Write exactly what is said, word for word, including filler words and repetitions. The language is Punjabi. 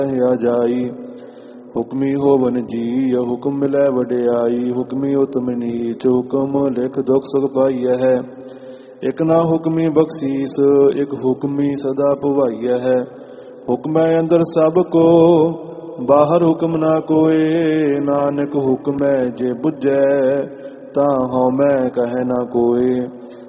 ਆ ਜਾਈ। ਹੁਕਮੀ ਹੋਵਨ ਜੀ ਹੁਕਮ ਮਿਲੈ ਵਡਿਆਈ। ਹੁਕਮੀ ਉਤਮ ਨੀਚ ਹੁਕਮ ਲਿਖ ਦੁਖ ਸੁਖ ਪਾਈਐ ਹੈ। ਇਕ ਨਾ ਹੁਕਮੀ ਬਖਸ਼ੀਸ ਇਕ ਹੁਕਮੀ ਸਦਾ ਭਵਾਈਐ ਹੈ। ਹੁਕਮੈ ਅੰਦਰ ਸਭ ਕੋ ਬਾਹਰ ਹੁਕਮ ਨਾ ਕੋਏ। ਨਾਨਕ ਹੁਕਮੈ ਜੇ ਬੁਝੈ ਤਾਂ ਹਉਮੈ ਕਹੈ ਨਾ ਕੋਏ।